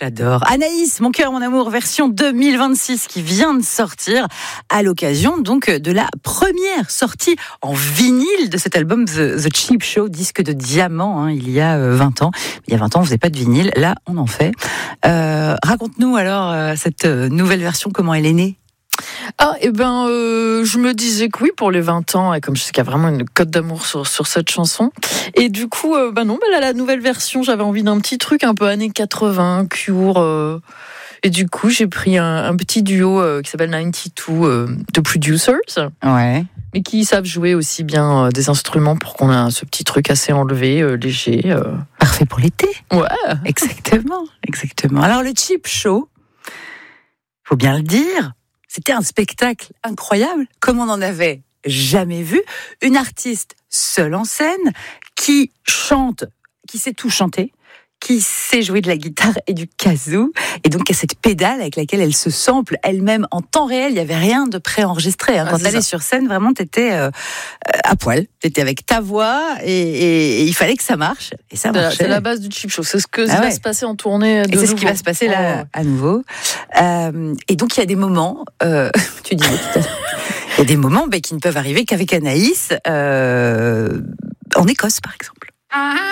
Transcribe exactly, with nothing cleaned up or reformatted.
l'adore. Anaïs, mon cœur, mon amour, version deux mille vingt-six qui vient de sortir à l'occasion donc de la première sortie en vinyle de cet album The, The Cheap Show, disque de diamant, hein, il y a vingt ans. Il y a vingt ans, on faisait pas de vinyle, là on en fait. Euh, raconte-nous alors euh, cette nouvelle version, comment elle est née? Ah, et ben, euh, je me disais que oui, pour les vingt ans, et comme je sais qu'il y a vraiment une cote d'amour sur, sur cette chanson. Et du coup, euh, bah non, bah là, la nouvelle version, j'avais envie d'un petit truc un peu années quatre-vingts, Cure. Euh, et du coup, j'ai pris un, un petit duo euh, qui s'appelle quatre-vingt-deux euh, de producers. Ouais. Mais qui savent jouer aussi bien euh, des instruments pour qu'on ait ce petit truc assez enlevé, euh, léger. Euh. Parfait pour l'été. Ouais. Exactement, exactement. Alors, le Cheap Show, faut bien le dire, c'était un spectacle incroyable, comme on n'en avait jamais vu. Une artiste seule en scène, qui chante, qui sait tout chanter, qui sait jouer de la guitare et du kazoo, et donc il y a cette pédale avec laquelle elle se sample elle-même en temps réel. Il n'y avait rien de préenregistré. Hein. Quand ah, elle est sur scène, vraiment, t'étais euh, à poil. T'étais avec ta voix, et, et, et il fallait que ça marche. Et ça marchait. C'est la base du Cheap Show. C'est ce que ah ça ouais. va se passer en tournée de Et c'est nouveau. ce qui va se passer là, oh. à nouveau. Euh, et donc il y a des moments, euh, tu disais tout à l'heure, il y a des moments bah, qui ne peuvent arriver qu'avec Anaïs, euh, en Écosse par exemple.